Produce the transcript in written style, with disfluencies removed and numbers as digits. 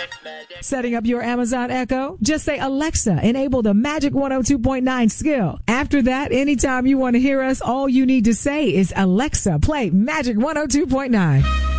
Setting up your Amazon Echo? Just say, Alexa, enable the Magic 102.9 skill. After that, anytime you want to hear us, all you need to say is, Alexa, play Magic 102.9.